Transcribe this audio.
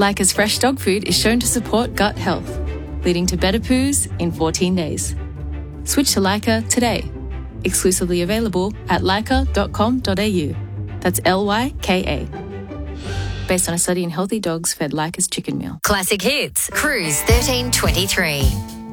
Lyca's fresh dog food is shown to support gut health, leading to better poos in 14 days. Switch to Lyca today. Exclusively available at lyca.com.au. That's Lyka. Based on a study in healthy dogs fed Lyca's chicken meal. Classic Hits, Cruise 1323.